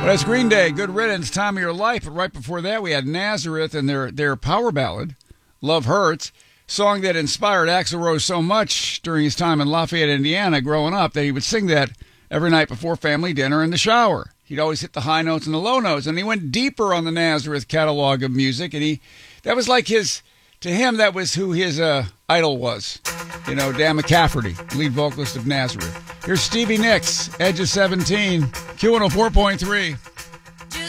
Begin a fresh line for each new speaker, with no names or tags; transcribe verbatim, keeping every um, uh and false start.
Well, that's Green Day, Good Riddance, Time of Your Life. But right before that, we had Nazareth and their, their power ballad, Love Hurts, song that inspired Axl Rose so much during his time in Lafayette, Indiana, growing up, that he would sing that every night before family dinner in the shower. He'd always hit the high notes and the low notes, and he went deeper on the Nazareth catalog of music, and he that was like his, to him, that was who his uh, idol was. You know, Dan McCafferty, lead vocalist of Nazareth. Here's Stevie Nicks, Edge of seventeen, Q one oh four point three.